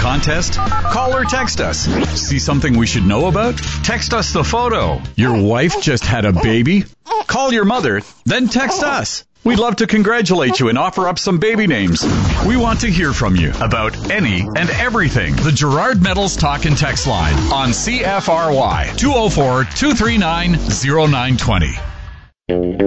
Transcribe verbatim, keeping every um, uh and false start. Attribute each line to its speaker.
Speaker 1: contest? Call or text us. See something we should know about? Text us the photo. Your wife just had a baby? Call your mother, then text us. We'd love to congratulate you and offer up some baby names. We want to hear from you about any and everything. The Gerard Metals Talk and Text Line on C F R Y two oh four, two three nine, oh nine two oh.